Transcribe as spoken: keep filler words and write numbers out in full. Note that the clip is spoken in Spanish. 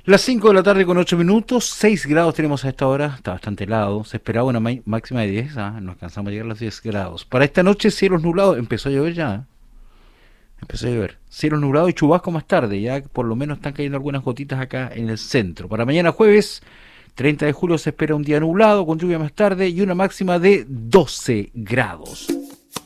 Las cinco de la tarde con ocho minutos, seis grados tenemos a esta hora, está bastante helado, se esperaba una ma- máxima de diez, ah, no alcanzamos a llegar a los diez grados. Para esta noche cielos nublados, empezó a llover ya, ¿eh? Empezó a llover. Cielos nublados y chubasco más tarde, ya por lo menos están cayendo algunas gotitas acá en el centro. Para mañana jueves, treinta de julio, se espera un día nublado con lluvia más tarde y una máxima de doce grados.